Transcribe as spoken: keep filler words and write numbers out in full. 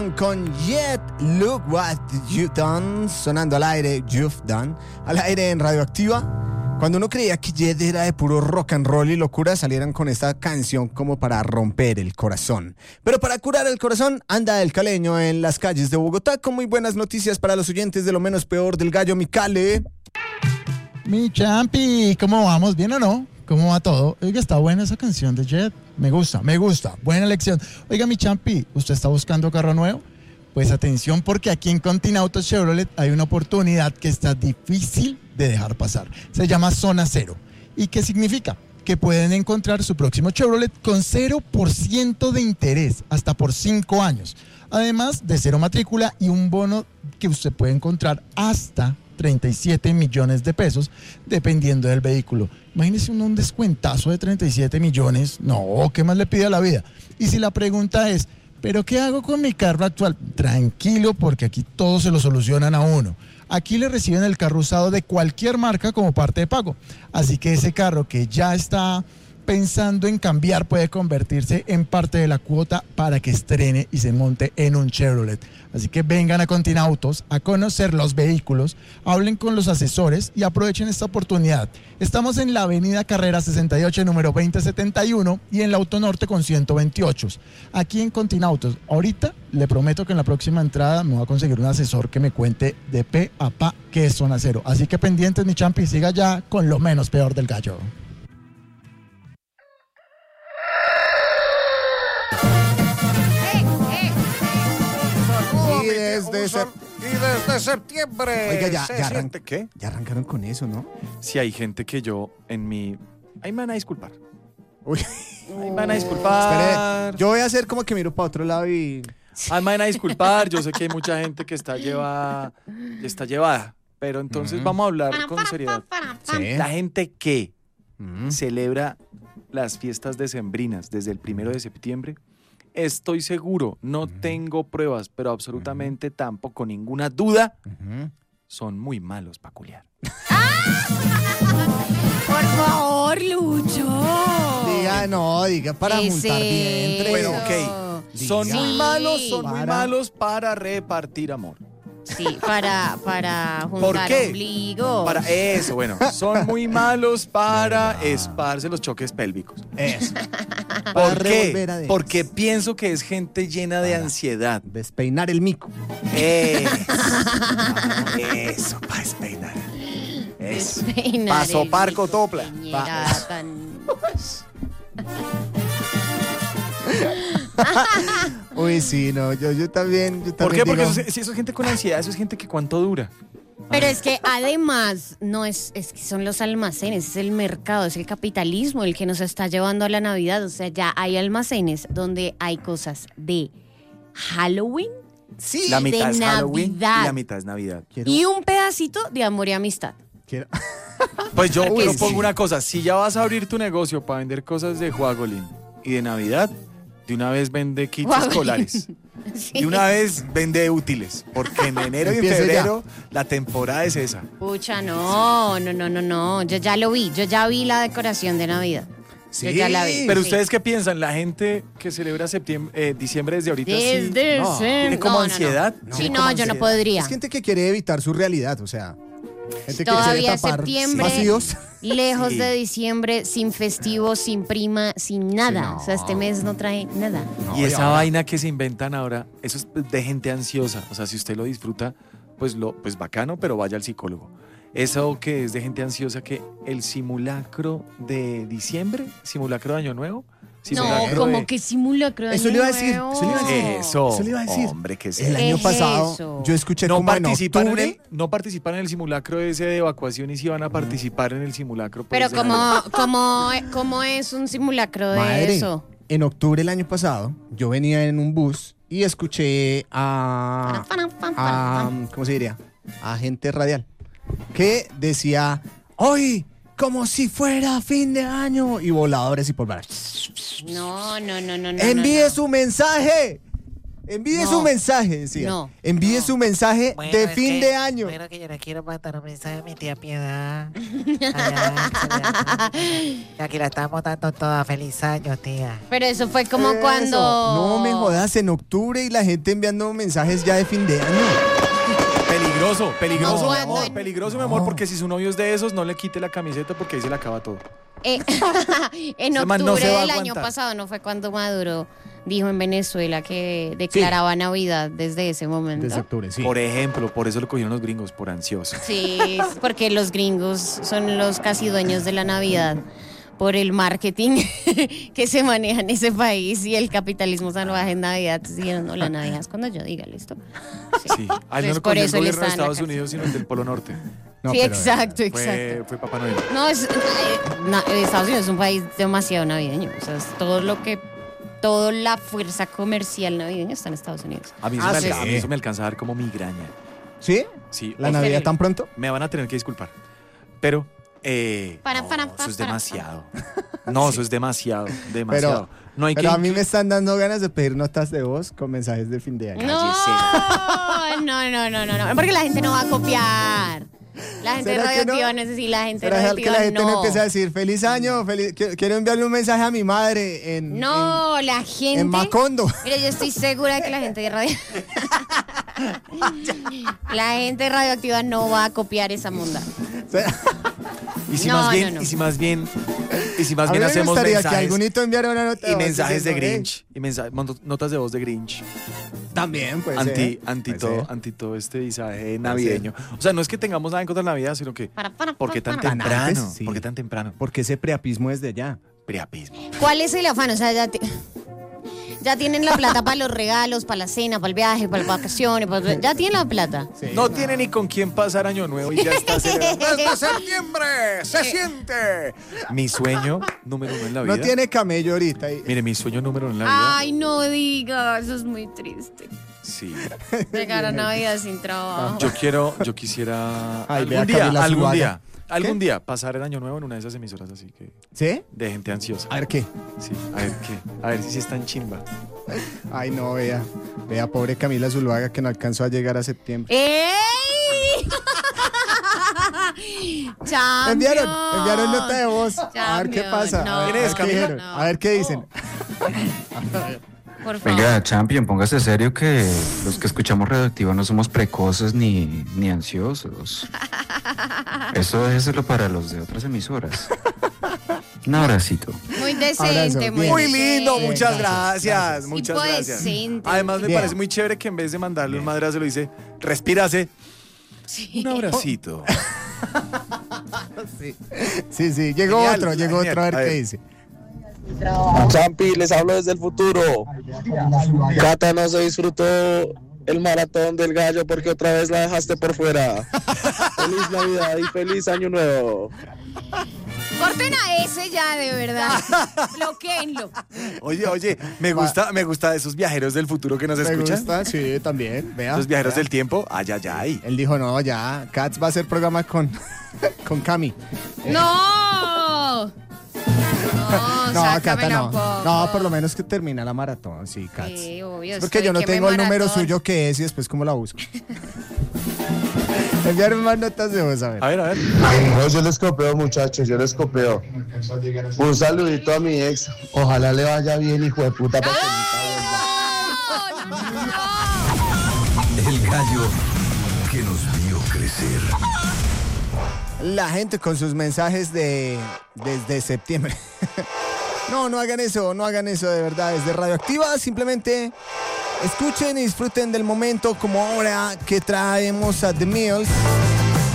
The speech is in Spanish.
Con Yet Look What You've Done, sonando al aire, You've Done, al aire en Radioactiva. Cuando uno creía que Yet era de puro rock and roll y locura, salieran con esta canción como para romper el corazón. Pero para curar el corazón, anda el caleño en las calles de Bogotá con muy buenas noticias para los oyentes de Lo Menos Peor del Gallo, mi Cale. Mi champi, ¿cómo vamos? ¿Bien o no? ¿Cómo va todo? Oiga, está buena esa canción de Jet. Me gusta, me gusta. Buena elección. Oiga, mi champi, ¿usted está buscando carro nuevo? Pues atención, porque aquí en Continautos Chevrolet hay una oportunidad que está difícil de dejar pasar. Se llama Zona Cero. ¿Y qué significa? Que pueden encontrar su próximo Chevrolet con cero por ciento de interés, hasta por cinco años. Además de cero matrícula y un bono que usted puede encontrar hasta treinta y siete millones de pesos, dependiendo del vehículo. Imagínese un, un descuentazo de treinta y siete millones. No, ¿qué más le pide a la vida? Y si la pregunta es, ¿pero qué hago con mi carro actual? Tranquilo, porque aquí todo se lo solucionan a uno. Aquí le reciben el carro usado de cualquier marca como parte de pago. Así que ese carro que ya está pensando en cambiar puede convertirse en parte de la cuota para que estrene y se monte en un Chevrolet. Así que vengan a Continautos a conocer los vehículos, hablen con los asesores y aprovechen esta oportunidad. Estamos en la avenida Carrera sesenta y ocho, número veinte setenta y uno, y en la Autonorte con ciento veintiocho. Aquí en Continautos. Ahorita le prometo que en la próxima entrada me voy a conseguir un asesor que me cuente de pe a pa qué es Zona Cero. Así que pendientes, mi champi, siga ya con Lo Menos Peor del Gallo. Y desde, sep- y desde septiembre. Oiga, ya, se ya, siente- arran- ¿Qué? ya arrancaron con eso, ¿no? Si hay gente que yo en mi... Ahí me van a disculpar. Uy, Ahí me van a disculpar. espere, yo voy a hacer como que miro para otro lado y... Ahí me van a disculpar. Yo sé que hay mucha gente que está llevada. Está llevada. Pero entonces Ujú. vamos a hablar con seriedad. Sí. La gente que Mm. celebra las fiestas decembrinas desde el primero de septiembre, estoy seguro, no tengo pruebas, pero absolutamente tampoco ninguna duda, Ujú. son muy malos para culiar. Por favor, Lucho. Diga, no, diga para ¿Qué es juntar vientre. Bueno, eso? ok. Son Diga. muy malos, son muy Para. malos para repartir amor. Sí, para, para ¿Por juntar qué? ombligo. Para eso, bueno, son muy malos para esparce los choques pélvicos. Eso. Para ¿Por revolver qué? adentro. Porque pienso que es gente llena de Para. ansiedad. Despeinar el mico. Eso, eso, para despeinar. Eso. Despeinar Pa' el sopar mico, cotopla. piñera Pa- tan- Uy, sí, no, yo, yo también. Yo ¿Por también qué? Porque digo- eso, es- si eso es gente con ansiedad, eso es gente que cuánto dura. Pero es que además, no es, es que son los almacenes, es el mercado, es el capitalismo el que nos está llevando a la Navidad. O sea, ya hay almacenes donde hay cosas de Halloween Sí. La mitad de es Halloween Navidad. y la mitad es Navidad. Quiero- y un pedacito de amor y amistad. quiero- Pues yo Uy, propongo sí. una cosa, si ya vas a abrir tu negocio para vender cosas de Juagolín y de Navidad, de una vez vende kits Juagolín. escolares. Sí. De una vez vende útiles, porque en enero y en Empiece febrero la temporada es esa. Pucha, no, no, no, no, no. Yo ya lo vi, yo ya vi la decoración de Navidad. Sí. Yo ya la vi. Pero Sí. ustedes qué piensan, la gente que celebra septiembre, eh, diciembre desde ahorita sí, Desde no, siempre. tiene como No, no, no. ansiedad. No. Sí, Tiene no, como yo no ansiedad. podría. Es gente que quiere evitar su realidad, o sea. Gente que Todavía quiere es tapar septiembre. vacíos. Lejos Sí. de diciembre, sin festivo, sin prima, sin nada. Sí, no. O sea, este mes no trae nada. No, Y esa ahora- vaina que se inventan ahora, eso es de gente ansiosa. O sea, si usted lo disfruta, pues lo, pues bacano, pero vaya al psicólogo. Eso que es de gente ansiosa, que el simulacro de diciembre, simulacro de Año Nuevo, No, simulacro como de- que simulacro de Eso le iba a Año decir, Nuevo. eso le iba a decir. Eso, Eso le iba a decir. hombre, que El sea. año es pasado eso? yo escuché No como en participan, en octubre. el, no participan en el simulacro ese de evacuación y si van a participar en el simulacro. pues, Pero de como, Navidad. como, como es un simulacro de Madre, eso. en octubre del año pasado, yo venía en un bus y escuché a, a ¿cómo se diría? A gente radial que decía, hoy, como si fuera fin de año, y voladores y polvaras. No, no, no, no, no. Envíe no, no. su mensaje. Envíe No. su mensaje, decía. No. Envíe No. su mensaje Bueno, de es fin que- de año. Bueno, que yo le quiero mandar un mensaje a mi tía Piedad. Allá, y aquí la estamos dando toda. Feliz año, tía. Pero eso fue como Eso. cuando... No me jodas, en octubre y la gente enviando mensajes ya de fin de año. Peligroso, peligroso, No, mi amor, cuando- peligroso, mi amor, porque si su novio es de esos, no le quite la camiseta porque ahí se le acaba todo. Eh, en Ese man no octubre se va a del año aguantar. pasado, ¿no fue cuando Maduro dijo en Venezuela que declaraba Navidad desde ese momento? Desde octubre, sí. Por ejemplo, por eso lo cogieron los gringos, por ansioso. Sí, porque los gringos son los casi dueños de la Navidad por el marketing que se maneja en ese país y el capitalismo salvaje en Navidad. Entonces dijeron, no, la Navidad es cuando yo diga, ¿listo? Sí. Ahí no Entonces, lo por cogió el eso él gobierno de estaba en la Estados cárcel. Unidos, sino el del Polo Norte. No, sí, pero- exacto, Fue, exacto. fue Papá Noel. No, es, eh, na- Estados Unidos es un país demasiado navideño. O sea, es todo lo que, toda la fuerza comercial navideña está en Estados Unidos. A mí, eso Ah, me sí. alca- a mí eso me alcanza a dar como migraña. ¿Sí? Sí, ¿La o- Navidad tan pronto? me van a tener que disculpar. Pero, eh, Para, no, para, eso para, es para, demasiado. No, eso es demasiado, demasiado. Pero, no hay pero que a mí me están dando ganas de pedir notas de voz con mensajes de fin de año. No, no, no, no, no, no, porque la gente no va a copiar. La gente ¿Será que radioactiva no? no es decir, la gente ¿Será que radioactiva la gente no. no. empieza a decir feliz año? Feliz... qui- Quiero enviarle un mensaje a mi madre en, No, la en, gente. en Macondo. Mira, yo estoy segura de que la gente de radio. La gente radioactiva no va a copiar esa monda. Y si No, más bien, no, no. y si más bien, y si más A mí bien me hacemos gustaría que mensajes algunito enviara una nota y voz mensajes de diciendo, "Hey". Grinch, y mensa- mon- notas de voz de Grinch, También, pues. anti, anti Puede todo, ser. anti todo este visaje navideño. O sea, no es que tengamos nada en contra de la Navidad, sino que Para, para, ¿por qué tan para. Tan temprano? antes, sí. ¿Por qué tan temprano? Porque ese preapismo es de allá. Priapismo. ¿Cuál es el afán? O sea, ya, ti- ya tienen la plata para los regalos, para la cena, para el viaje, para las vacaciones. para- Ya tienen la plata. No tiene ni con quién pasar año nuevo y ya está celebrando. ¡Desde septiembre! ¡Se siente! Mi sueño número uno en la vida. No tiene camello ahorita. y- Mire, mi sueño número uno en la vida. Ay, no digas, eso es muy triste. Sí. Llegar a Navidad sin trabajo. Yo quiero, yo quisiera Ay, vea algún día, Camila algún Zuluaga. día, algún ¿Qué? día pasar el año nuevo en una de esas emisoras así que ¿Sí? de gente ansiosa. A ver qué. Sí, a ver qué, a ver si sí está en chimba. Ay, no, vea. Vea, pobre Camila Zuluaga que no alcanzó a llegar a septiembre. ¡Ey! Champion. Enviaron, enviaron nota de voz. A ver qué Champion, pasa. no, a ver, ¿Quién es, qué Camila? dijeron. no. A ver qué dicen. Por favor. Venga, Champion, póngase serio que los que escuchamos Radioactiva no somos precoces ni, ni ansiosos. Eso déjeselo para los de otras emisoras. Un abracito. Muy decente, Abrazo, muy bien. Muy lindo, decente. muchas gracias, gracias, gracias. muchas Tipo gracias. decente. Además me Bien. parece muy chévere que en vez de mandarle un madrazo lo dice, respírase, Sí. un abracito. Sí, sí. Llegó Genial, otro, llegó genial. otro. A ver A qué ver. dice. Champi, les hablo desde el futuro. Cata no se disfrutó el maratón del gallo porque otra vez la dejaste por fuera. Feliz Navidad y feliz Año Nuevo. Corten a ese ya, de verdad. Bloqueenlo. Oye, oye, me gusta, me gusta de esos viajeros del futuro que nos Me escuchan. gusta, sí, también. Vea. Esos viajeros vea. del tiempo, ay, ay, ay. Él dijo, no, ya. Katz va a hacer programa con, con Cami. ¡No! No, No, Cata sácamela no. un poco. No, por lo menos que termina la maratón, sí, Katz. Sí, obvio. Es porque estoy yo no que me tengo el número maratón. suyo que es y después cómo la busco. Enviaron más notas de voz, a ver. A ver, a ver. No, yo les copio, muchachos, yo les copio. Un saludito a mi ex. Ojalá le vaya bien, hijo de puta. para que nunca vuelva. No, no, no. El gallo que nos vio crecer. La gente con sus mensajes de desde septiembre. No, no hagan eso, no hagan eso de verdad. Desde Radioactiva simplemente escuchen y disfruten del momento como ahora que traemos a The Mills